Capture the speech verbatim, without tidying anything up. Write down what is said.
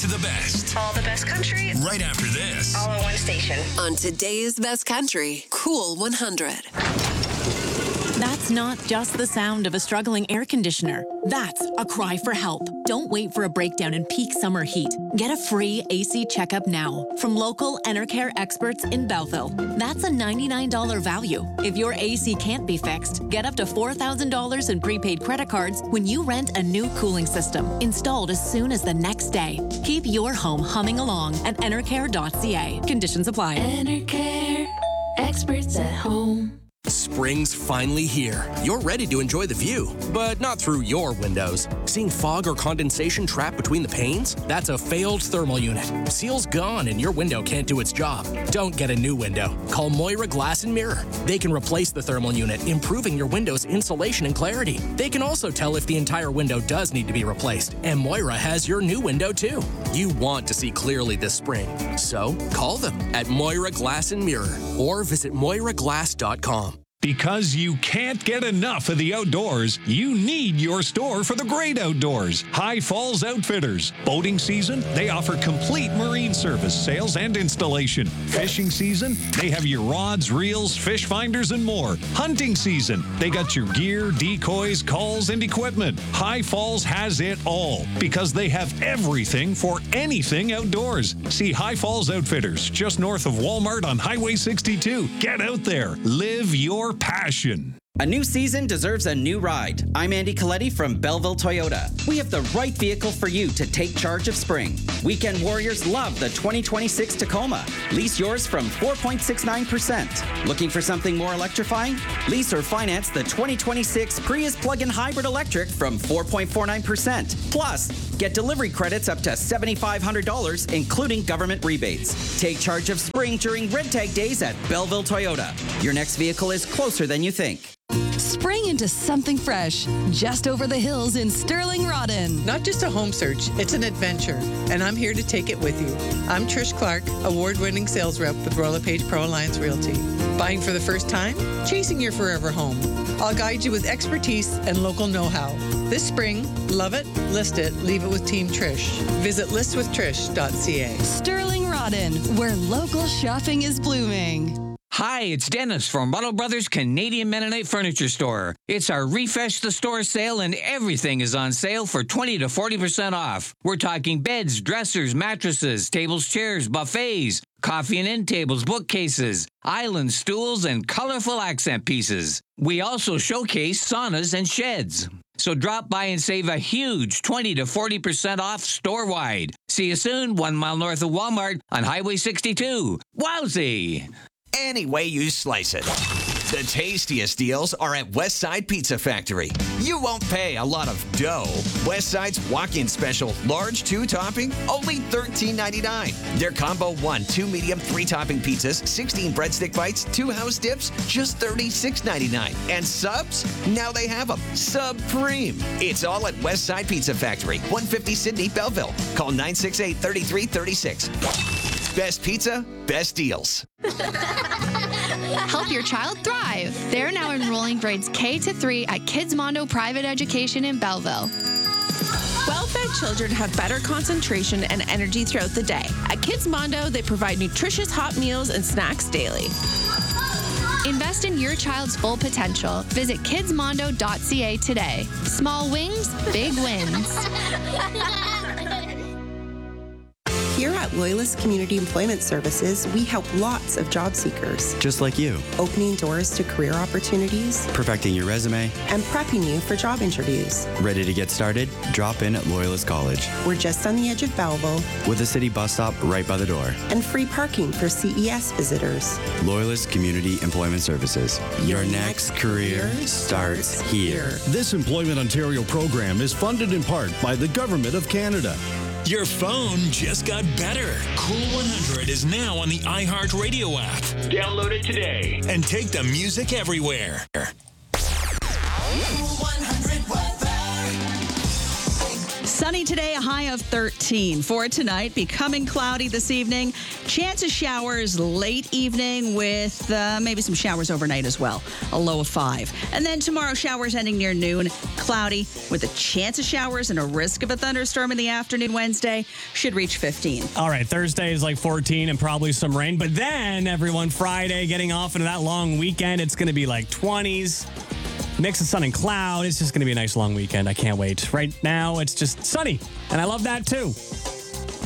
to the best. All the best country. Right after this. All on one station. On today's Best Country, Cool one hundred. That's not just the sound of a struggling air conditioner. That's a cry for help. Don't wait for a breakdown in peak summer heat. Get a free A C checkup now from local Enercare experts in Belleville. That's a ninety-nine dollars value. If your A C can't be fixed, get up to four thousand dollars in prepaid credit cards when you rent a new cooling system, installed as soon as the next day. Keep your home humming along at enercare dot c a. Conditions apply. Enercare, experts at home. Spring's finally here. You're ready to enjoy the view, but not through your windows. Seeing fog or condensation trapped between the panes? That's a failed thermal unit. Seal's gone and your window can't do its job. Don't get a new window. Call Moira Glass and Mirror. They can replace the thermal unit, improving your window's insulation and clarity. They can also tell if the entire window does need to be replaced, and Moira has your new window too. You want to see clearly this spring, so call them at Moira Glass and Mirror or visit moira glass dot com. Because you can't get enough of the outdoors, you need your store for the great outdoors. High Falls Outfitters. Boating season, they offer complete marine service, sales, and installation. Fishing season, they have your rods, reels, fish finders, and more. Hunting season, they got your gear, decoys, calls, and equipment. High Falls has it all because they have everything for anything outdoors. See High Falls Outfitters, just north of Walmart on Highway sixty-two. Get out there. Live your passion. A new season deserves a new ride. I'm Andy Coletti from Belleville Toyota. We have the right vehicle for you to take charge of spring. Weekend warriors love the twenty twenty-six Tacoma. Lease yours from four point six nine percent. Looking for something more electrifying? Lease or finance the twenty twenty-six Prius plug-in hybrid electric from four point four nine percent. Plus, get delivery credits up to seven thousand five hundred dollars, including government rebates. Take charge of spring during Red Tag Days at Belleville Toyota. Your next vehicle is closer than you think. Spring into something fresh, just over the hills in Sterling Rodden. Not just a home search, it's an adventure, and I'm here to take it with you. I'm Trish Clark, award-winning sales rep with Royal LePage Pro Alliance Realty. Buying for the first time? Chasing your forever home. I'll guide you with expertise and local know-how. This spring, love it, list it, leave it with Team Trish. Visit list with trish dot c a. Sterling Rodden, where local shopping is blooming. Hi, it's Dennis from Muddle Brothers Canadian Mennonite Furniture Store. It's our Refresh the Store sale and everything is on sale for twenty to forty percent off. We're talking beds, dressers, mattresses, tables, chairs, buffets, coffee and end tables, bookcases, island stools, and colorful accent pieces. We also showcase saunas and sheds. So drop by and save a huge twenty to forty percent off store-wide. See you soon, one mile north of Walmart on Highway sixty-two. Wowzy! Any way you slice it. The tastiest deals are at Westside Pizza Factory. You won't pay a lot of dough. Westside's walk-in special, large two-topping, only thirteen ninety-nine. Their combo one, two medium, three-topping pizzas, sixteen breadstick bites, two house dips, just thirty-six ninety-nine. And subs? Now they have them. Supreme. It's all at Westside Pizza Factory, one fifty Sydney, Belleville. Call nine six eight, three three three six. Best pizza, best deals. Help your child thrive. They're now enrolling grades K to three at Kids Mondo Private Education in Belleville. Well-fed children have better concentration and energy throughout the day. At Kids Mondo, they provide nutritious hot meals and snacks daily. Invest in your child's full potential. Visit kids mondo dot c a today. Small wings, big wins. Here at Loyalist Community Employment Services, we help lots of job seekers. Just like you. Opening doors to career opportunities. Perfecting your resume. And prepping you for job interviews. Ready to get started? Drop in at Loyalist College. We're just on the edge of Belleville. With a city bus stop right by the door. And free parking for C E S visitors. Loyalist Community Employment Services. Your, your next, next career, career starts here. This Employment Ontario program is funded in part by the Government of Canada. Your phone just got better. Cool one hundred is now on the iHeartRadio app. Download it today and take the music everywhere. Cool one hundred weather. Sunny today, a high of thirteen. For tonight, becoming cloudy this evening. Chance of showers late evening with uh, maybe some showers overnight as well. A low of five. And then tomorrow, showers ending near noon. Cloudy with a chance of showers and a risk of a thunderstorm in the afternoon Wednesday. Should reach fifteen. All right, Thursday is like fourteen and probably some rain. But then, everyone, Friday, getting off into that long weekend, it's going to be like twenties. Mix of sun and cloud. It's just going to be a nice long weekend. I can't wait. Right now, it's just sunny, and I love that too.